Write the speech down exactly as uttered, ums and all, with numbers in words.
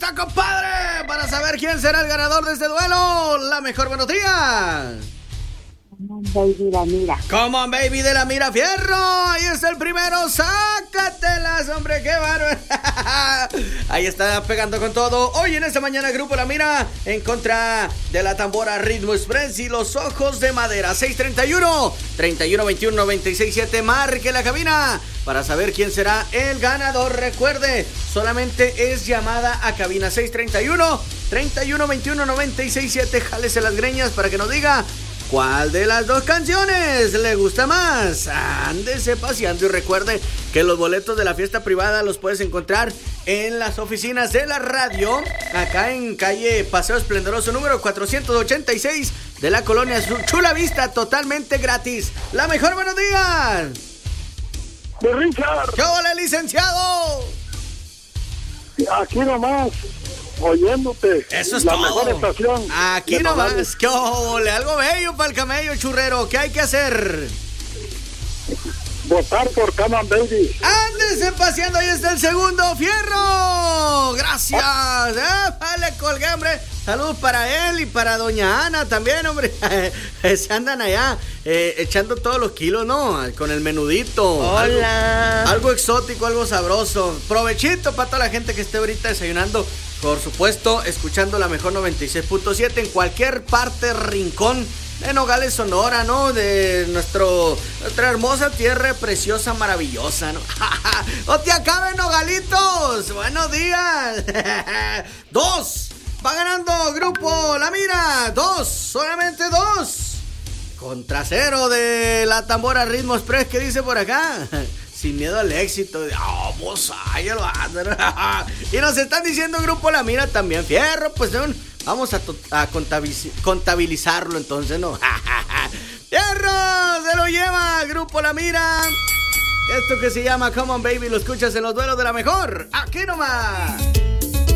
lista, compadre, para saber quién será el ganador de este duelo. La mejor, buenos días. Come on, baby, de la mira. Come on, baby, de la mira, fierro. Ahí está el primero. Sácatelas, hombre, qué bárbaro. Ahí está pegando con todo. Hoy en esta mañana, Grupo La Mira en contra de la tambora Ritmo Express y los ojos de madera. seis treinta y uno, treinta y uno veintiuno, noventa y seis siete. Marque la cabina para saber quién será el ganador. Recuerde, solamente es llamada a cabina. seis treinta y uno, treinta y uno veintiuno, noventa y seis siete. Jálese las greñas para que nos diga ¿cuál de las dos canciones le gusta más? Ándese paseando y recuerde que los boletos de la fiesta privada los puedes encontrar en las oficinas de la radio, acá en calle Paseo Esplendoroso número cuatrocientos ochenta y seis de la colonia Chula Vista, totalmente gratis. La mejor, buenos días. De Richard. ¿Qué hola, licenciado? Aquí nomás, oyéndote. Eso es la todo. Mejor estación. Aquí nomás. ¿Qué ole? Algo bello para el camello, churrero. ¿Qué hay que hacer? Votar por Come on, baby. Ándese paseando, ahí está el segundo, fierro. Gracias. Eh, vale, colgué, hombre. Saludos para él y para doña Ana también, hombre. Se andan allá eh, echando todos los kilos, ¿no? Con el menudito. Hola. Algo, algo exótico, algo sabroso. Provechito para toda la gente que esté ahorita desayunando. Por supuesto, escuchando la mejor noventa y seis punto siete en cualquier parte, rincón de Nogales, Sonora, ¿no? De nuestro, nuestra hermosa tierra preciosa, maravillosa, ¿no? ¡No te acaben, Nogalitos! ¡Buenos días! ¡Dos! Va ganando Grupo La Mira. Dos, solamente dos. Contra cero de la tambora Ritmo Express. ¿Qué dice por acá? Sin miedo al éxito. Vamos, ay, el vato. Y nos están diciendo Grupo La Mira también. Fierro, pues vamos a, a contabiliz contabilizarlo entonces, ¿no? Fierro, se lo lleva Grupo La Mira. Esto que se llama Come on, baby, lo escuchas en los duelos de la mejor. Aquí nomás.